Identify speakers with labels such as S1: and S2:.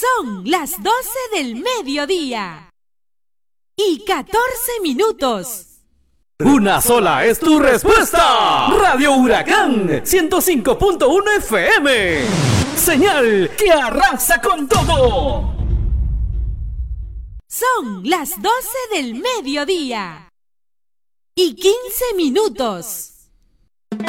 S1: Son las 12 del mediodía y 14 minutos.
S2: Una sola es tu respuesta. Radio Huracán 105.1 FM. Señal que arrasa con todo.
S1: Son las 12 del mediodía y 15 minutos.